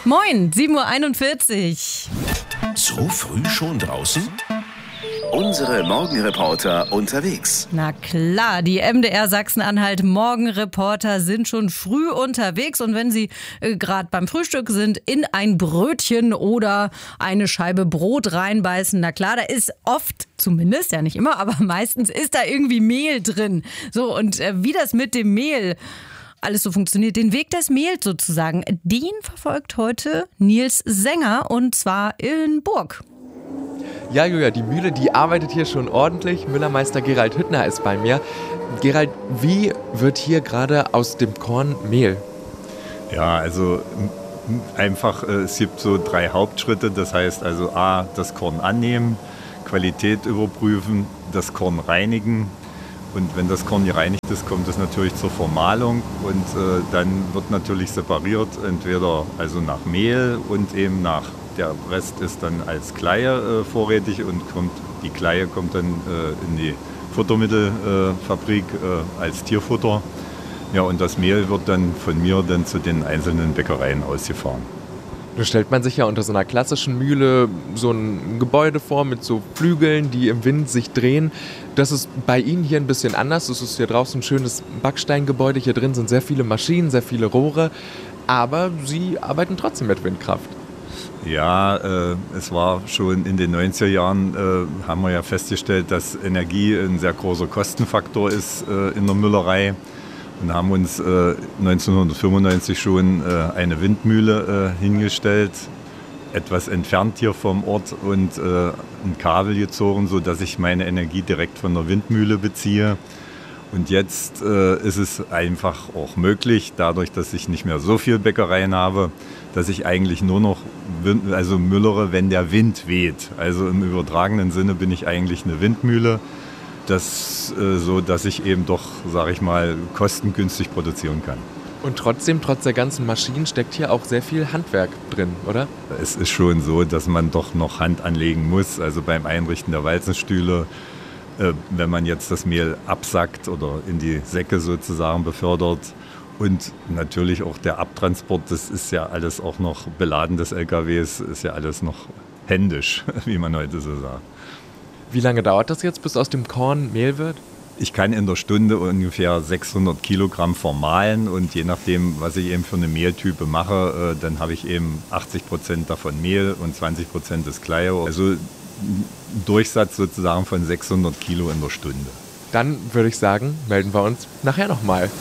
Moin, 7.41 Uhr. So früh schon draußen? Unsere Morgenreporter unterwegs. Na klar, die MDR Sachsen-Anhalt Morgenreporter sind schon früh unterwegs und wenn sie gerade beim Frühstück sind, in ein Brötchen oder eine Scheibe Brot reinbeißen. Na klar, da ist oft, zumindest, ja nicht immer, aber meistens ist da irgendwie Mehl drin. So, und wie das mit dem Mehl alles so funktioniert, den Weg des Mehls sozusagen, den verfolgt heute Nils Sänger und zwar in Burg. Ja, Julia, die Mühle, die arbeitet hier schon ordentlich. Müllermeister Gerald Hüttner ist bei mir. Gerald, wie wird hier gerade aus dem Korn Mehl? Ja, also einfach, es gibt so 3 Hauptschritte. Das heißt also A, das Korn annehmen, Qualität überprüfen, das Korn reinigen. Und wenn das Korn gereinigt ist, kommt es natürlich zur Vermahlung und dann wird natürlich separiert, entweder also nach Mehl und eben nach, der Rest ist dann als Kleie vorrätig und die Kleie kommt dann in die Futtermittelfabrik als Tierfutter. Ja, und das Mehl wird dann von mir dann zu den einzelnen Bäckereien ausgefahren. Da stellt man sich ja unter so einer klassischen Mühle so ein Gebäude vor mit so Flügeln, die im Wind sich drehen. Das ist bei Ihnen hier ein bisschen anders. Es ist hier draußen ein schönes Backsteingebäude. Hier drin sind sehr viele Maschinen, sehr viele Rohre. Aber Sie arbeiten trotzdem mit Windkraft. Ja, es war schon in den 90er Jahren, haben wir ja festgestellt, dass Energie ein sehr großer Kostenfaktor ist in der Müllerei. Und haben uns 1995 schon eine Windmühle hingestellt, etwas entfernt hier vom Ort und ein Kabel gezogen, sodass ich meine Energie direkt von der Windmühle beziehe. Und jetzt ist es einfach auch möglich, dadurch, dass ich nicht mehr so viel Bäckereien habe, dass ich eigentlich nur noch müllere, wenn der Wind weht. Also im übertragenen Sinne bin ich eigentlich eine Windmühle. Das so, dass ich eben doch, sage ich mal, kostengünstig produzieren kann. Und trotzdem, trotz der ganzen Maschinen, steckt hier auch sehr viel Handwerk drin, oder? Es ist schon so, dass man doch noch Hand anlegen muss. Also beim Einrichten der Walzenstühle, wenn man jetzt das Mehl absackt oder in die Säcke sozusagen befördert. Und natürlich auch der Abtransport, das ist ja alles auch noch Beladen des LKWs, ist ja alles noch händisch, wie man heute so sagt. Wie lange dauert das jetzt, bis aus dem Korn Mehl wird? Ich kann in der Stunde ungefähr 600 Kilogramm vermahlen und je nachdem, was ich eben für eine Mehltype mache, dann habe ich eben 80% davon Mehl und 20% das Kleie. Also ein Durchsatz sozusagen von 600 Kilo in der Stunde. Dann würde ich sagen, melden wir uns nachher nochmal.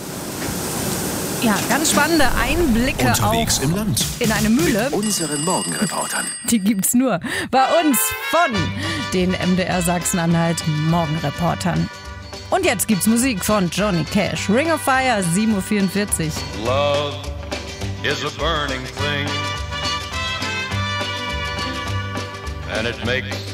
Ja, ganz spannende Einblicke Unterwegs auch im Land. in eine Mühle. Unseren Morgenreportern. Die gibt's nur bei uns von den MDR Sachsen-Anhalt Morgenreportern. Und jetzt gibt's Musik von Johnny Cash. Ring of Fire, 7.44 Uhr. Love is a burning thing, and it makes